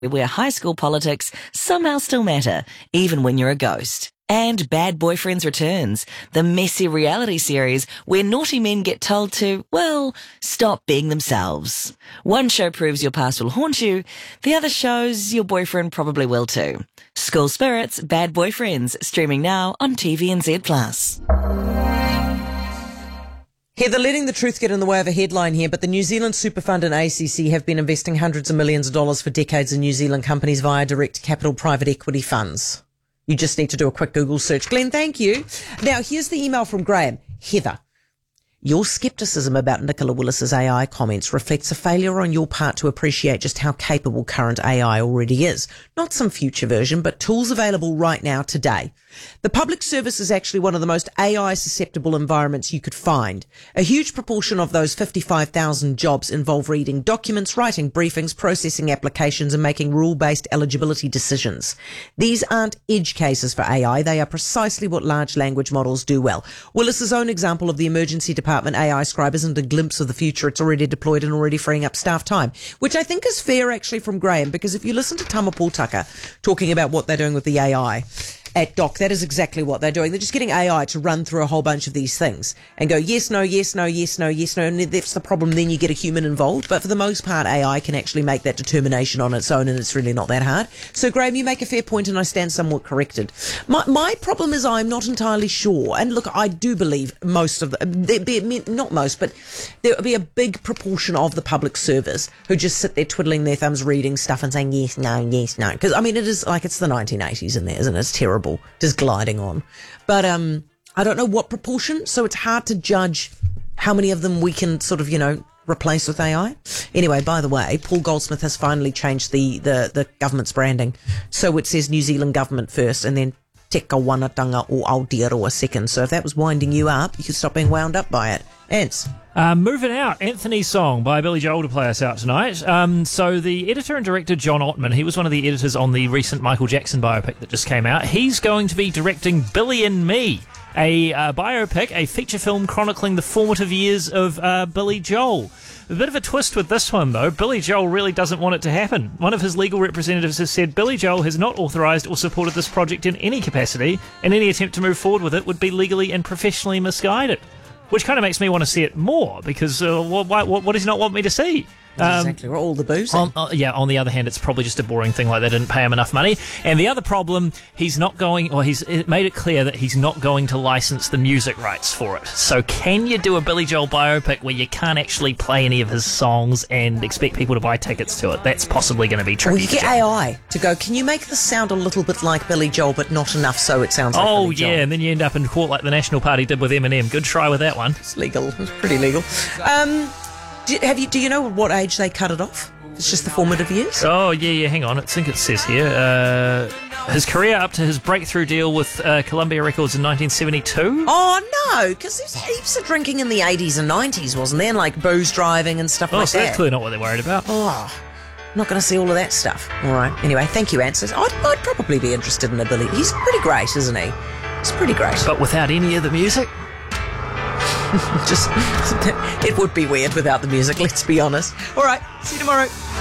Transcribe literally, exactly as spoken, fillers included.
where high school politics somehow still matter, even when you're a ghost. And Bad Boyfriends returns, the messy reality series where naughty men get told to, well, stop being themselves. One show proves your past will haunt you, the other shows your boyfriend probably will too. School Spirits, Bad Boyfriends, streaming now on T V N Z plus. Heather, letting the truth get in the way of a headline here, but the New Zealand Super Fund and A C C have been investing hundreds of millions of dollars for decades in New Zealand companies via direct capital private equity funds. You just need to do a quick Google search. Glenn, thank you. Now, here's the email from Graham. Heather, your scepticism about Nicola Willis's A I comments reflects a failure on your part to appreciate just how capable current A I already is. Not some future version, but tools available right now today. The public service is actually one of the most A I-susceptible environments you could find. A huge proportion of those fifty-five thousand jobs involve reading documents, writing briefings, processing applications, and making rule-based eligibility decisions. These aren't edge cases for A I. They are precisely what large language models do well. Willis's own example of the emergency department A I scribe isn't a glimpse of the future. It's already deployed and already freeing up staff time, which I think is fair actually from Graham, because if you listen to Tama Pūtaka talking about what they're doing with the A I at Doc, that is exactly what they're doing. They're just getting A I to run through a whole bunch of these things and go, yes, no, yes, no, yes, no, yes, no. And that's the problem. Then you get a human involved. But for the most part, A I can actually make that determination on its own, and it's really not that hard. So, Graham, you make a fair point, and I stand somewhat corrected. My, my problem is I'm not entirely sure. And look, I do believe most of the, there'd be, not most, but there would be a big proportion of the public service who just sit there twiddling their thumbs, reading stuff and saying, yes, no, yes, no. Because, I mean, it is like it's the nineteen eighties in there, isn't it? It's terrible. Just gliding on. But um, I don't know what proportion, so it's hard to judge how many of them we can sort of, you know, replace with A I. Anyway, by the way, Paul Goldsmith has finally changed the, the, the government's branding. So it says New Zealand government first and then Te Kawanatanga o Aotearoa second. So if that was winding you up, you could stop being wound up by it. Ants. Uh, moving out, Anthony's Song by Billy Joel to play us out tonight. Um, so the editor and director John Ottman, he was one of the editors on the recent Michael Jackson biopic that just came out. He's going to be directing Billy and Me, a uh, biopic, a feature film chronicling the formative years of uh, Billy Joel. A bit of a twist with this one, though. Billy Joel really doesn't want it to happen. One of his legal representatives has said Billy Joel has not authorised or supported this project in any capacity, and any attempt to move forward with it would be legally and professionally misguided. Which kind of makes me want to see it more, because uh, what, what, what does he not want me to see? Um, exactly, we're all the booze. On, uh, yeah, on the other hand, it's probably just a boring thing like they didn't pay him enough money. And the other problem, he's not going, or he's it made it clear that he's not going to license the music rights for it. So can you do a Billy Joel biopic where you can't actually play any of his songs and expect people to buy tickets to it? That's possibly going to be tricky. Well, you get A I to go, can you make this sound a little bit like Billy Joel, but not enough so it sounds like oh, Billy Joel? Oh, yeah, and then you end up in court like the National Party did with Eminem. Good try with that one. It's legal. It's pretty legal. Um... Do, have you, do you know what age they cut it off? It's just the formative years? Oh, yeah, yeah, hang on. I think it says here. Uh, his career up to his breakthrough deal with uh, Columbia Records in nineteen seventy-two? Oh, no, because there's heaps of drinking in the eighties and nineties, wasn't there? And, like, booze driving and stuff oh, like so that. that's clearly not what they're worried about. Oh, I'm not going to see all of that stuff. All right. Anyway, thank you, Answers. I'd, I'd probably be interested in a Billy. He's pretty great, isn't he? He's pretty great. But without any of the music? Just, it would be weird without the music, let's be honest. All right, see you tomorrow.